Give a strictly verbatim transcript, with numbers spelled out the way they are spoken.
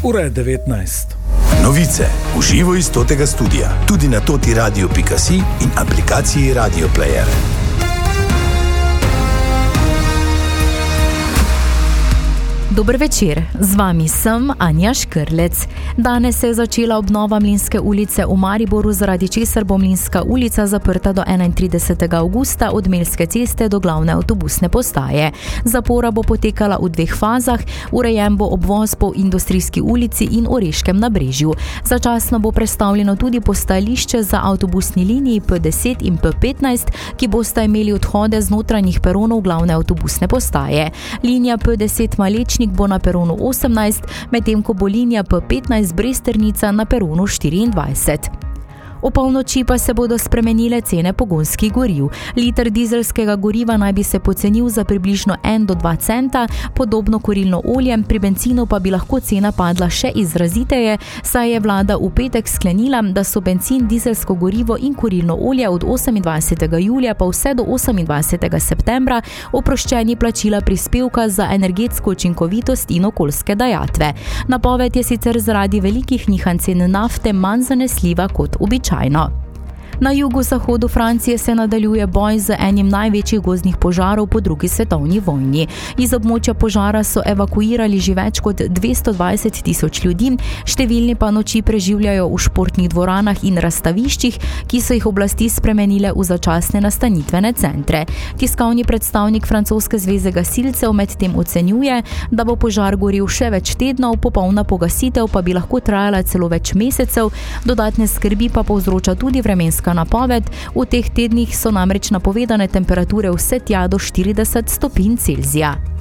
Ura je devetnajst. Novice v živo iz totega studia, tudi na totiradio pika si in aplikaciji Radio Player. Dober večer, z vami sem Anja Škrlec. Danes se je začela obnova Mlinske ulice v Mariboru, zaradi česar bo Mlinska ulica zaprta do enaintridesetega avgusta od Melske ceste do glavne avtobusne postaje. Zapora bo potekala v dveh fazah, urejen bo obvoz po Industrijski ulici in Oreškem nabrežju. Začasno bo prestavljeno tudi postajališče za avtobusni liniji P deset in P petnajst, ki bosta imeli odhode z notranjih peronov glavne avtobusne postaje. Linija P deset Malečnik bo na peronu osemnajst, medtem ko bo linija P petnajst Bresternica na peronu štiriindvajset. O polnoči pa se bodo spremenile cene pogonskih goriv. Liter dizelskega goriva naj bi se pocenil za približno en do dva centa, podobno kurilno olje, pri bencinu pa bi lahko cena padla še izraziteje, saj je vlada v petek sklenila, da so bencin, dizelsko gorivo in kurilno olje od osemindvajsetega julija pa vse do osemindvajsetega septembra oproščeni plačila prispevka za energetsko učinkovitost in okoljske dajatve. Napoved je sicer zaradi velikih nihanj cen nafte manj zanesljiva kot običajno. Na jugozahodu Francije se nadaljuje boj z enim največjih gozdnih požarov po drugi svetovni vojni. Iz območja požara so evakuirali že več kot dvesto dvajset tisoč ljudi, številni pa noči preživljajo v športnih dvoranah in razstaviščih, ki so jih oblasti spremenile v začasne nastanitvene centre. Tiskovni predstavnik francoske zveze gasilcev medtem ocenjuje, da bo požar gorel še več tednov, popolna pogasitev pa bi lahko trajala celo več mesecev, dodatne skrbi pa povzroča tudi vremenska napoved. V teh tednih so namreč napovedane temperature vse tja do štirideset stopinj Celzija.